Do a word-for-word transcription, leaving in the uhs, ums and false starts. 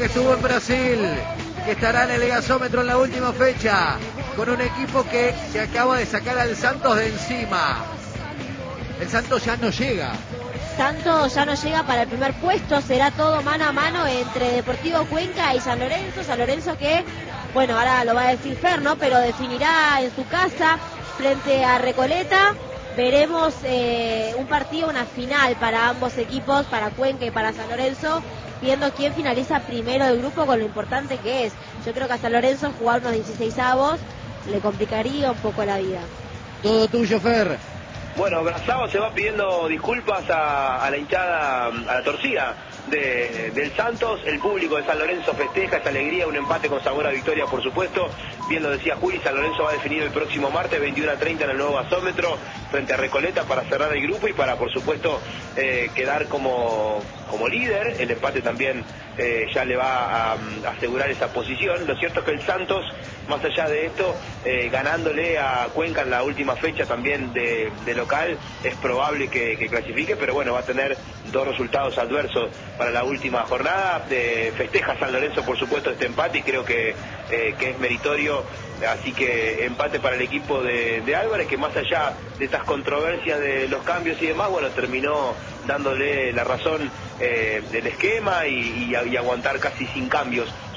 que estuvo en Brasil, que estará en el gasómetro en la última fecha, con un equipo que se acaba de sacar al Santos de encima. El Santos ya no llega. Santos ya no llega para el primer puesto, será todo mano a mano entre Deportivo Cuenca y San Lorenzo. San Lorenzo que, bueno, ahora lo va a decir Fer, ¿no? Pero definirá en su casa frente a Recoleta. Veremos eh, un partido, una final para ambos equipos, para Cuenca y para San Lorenzo, viendo quién finaliza primero del grupo con lo importante que es. Yo creo que a San Lorenzo jugar unos dieciseisavos le complicaría un poco la vida. Todo tuyo, Fer. Bueno, Brazao se va pidiendo disculpas a, a la hinchada, a la torcida de, del Santos. El público de San Lorenzo festeja esa alegría, un empate con sabor a victoria, por supuesto. Bien lo decía Juli, San Lorenzo va a definir el próximo martes, veintiuno a treinta, en el nuevo gasómetro, frente a Recoleta, para cerrar el grupo y para, por supuesto, eh, quedar como, como líder. El empate también eh, ya le va a, a asegurar esa posición. Lo cierto es que el Santos, más allá de esto, eh, ganándole a Cuenca en la última fecha también de, de local, es probable que, que clasifique, pero bueno, va a tener dos resultados adversos para la última jornada. Eh, festeja San Lorenzo, por supuesto, este empate y creo que, eh, que es meritorio, así que empate para el equipo de, de Álvarez, que más allá de estas controversias de los cambios y demás, bueno, terminó dándole la razón eh, del esquema y, y, y aguantar casi sin cambios